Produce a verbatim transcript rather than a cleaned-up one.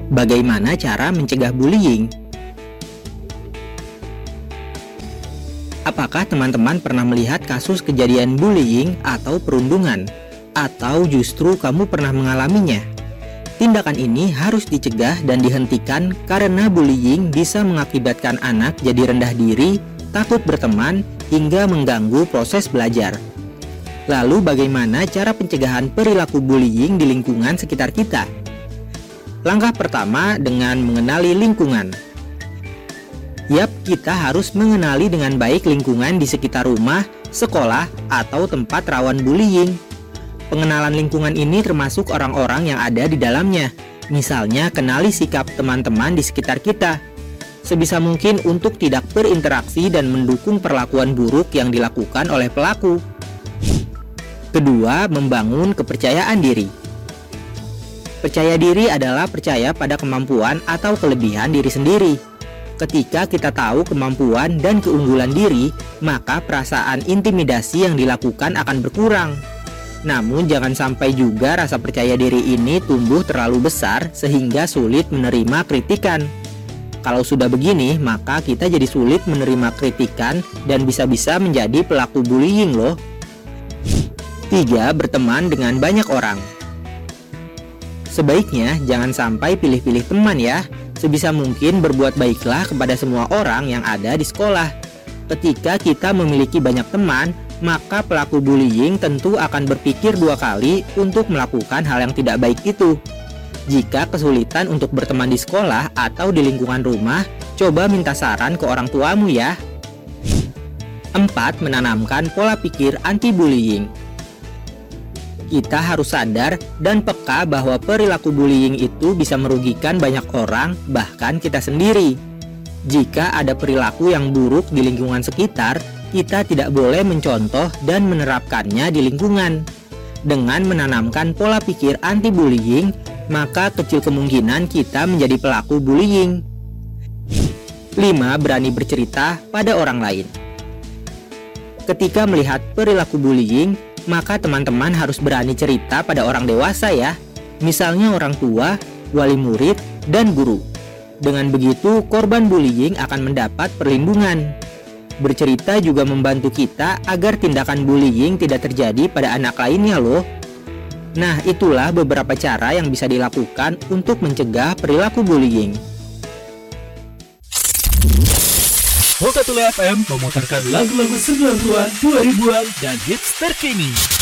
Bagaimana cara mencegah bullying? Apakah teman-teman pernah melihat kasus kejadian bullying atau perundungan? Atau justru kamu pernah mengalaminya? Tindakan ini harus dicegah dan dihentikan karena bullying bisa mengakibatkan anak jadi rendah diri, takut berteman, hingga mengganggu proses belajar. Lalu bagaimana cara pencegahan perilaku bullying di lingkungan sekitar kita? Langkah pertama dengan mengenali lingkungan. Yap, kita harus mengenali dengan baik lingkungan di sekitar rumah, sekolah, atau tempat rawan bullying. Pengenalan lingkungan ini termasuk orang-orang yang ada di dalamnya. Misalnya, kenali sikap teman-teman di sekitar kita. Sebisa mungkin untuk tidak berinteraksi dan mendukung perlakuan buruk yang dilakukan oleh pelaku. Kedua, membangun kepercayaan diri. Percaya diri adalah percaya pada kemampuan atau kelebihan diri sendiri. Ketika kita tahu kemampuan dan keunggulan diri, maka perasaan intimidasi yang dilakukan akan berkurang. Namun jangan sampai juga rasa percaya diri ini tumbuh terlalu besar sehingga sulit menerima kritikan. Kalau sudah begini, maka kita jadi sulit menerima kritikan dan bisa-bisa menjadi pelaku bullying loh. Tiga, berteman dengan banyak orang. Sebaiknya jangan sampai pilih-pilih teman ya. Sebisa mungkin berbuat baiklah kepada semua orang yang ada di sekolah. Ketika kita memiliki banyak teman, maka pelaku bullying tentu akan berpikir dua kali untuk melakukan hal yang tidak baik itu. Jika kesulitan untuk berteman di sekolah atau di lingkungan rumah, coba minta saran ke orang tuamu ya. Empat, menanamkan pola pikir anti-bullying. Kita harus sadar dan peka bahwa perilaku bullying itu bisa merugikan banyak orang, bahkan kita sendiri. Jika ada perilaku yang buruk di lingkungan sekitar, kita tidak boleh mencontoh dan menerapkannya di lingkungan. Dengan menanamkan pola pikir anti-bullying, maka kecil kemungkinan kita menjadi pelaku bullying. Lima, berani bercerita pada orang lain. Ketika melihat perilaku bullying, maka teman-teman harus berani cerita pada orang dewasa ya. Misalnya orang tua, wali murid, dan guru. Dengan begitu, korban bullying akan mendapat perlindungan. Bercerita juga membantu kita agar tindakan bullying tidak terjadi pada anak lainnya loh. Nah, itulah beberapa cara yang bisa dilakukan untuk mencegah perilaku bullying. Mokatula F M memutarkan lagu-lagu sembilan puluhan, dua ribuan, dan hits terkini.